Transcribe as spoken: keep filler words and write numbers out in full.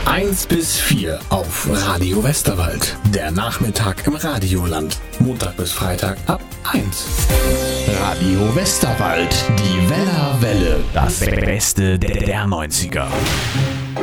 eins bis vier auf Radio Westerwald. Der Nachmittag im Radioland. Montag bis Freitag ab eins. Radio Westerwald. Die Weller Welle. Das Beste der neunziger.